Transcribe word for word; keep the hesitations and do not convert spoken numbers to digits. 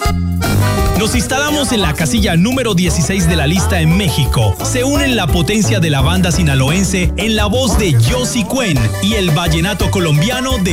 Nos instalamos en la casilla número dieciséis de la lista en México. Se unen la potencia de la banda sinaloense en la voz de Yossi Cuen y el vallenato colombiano de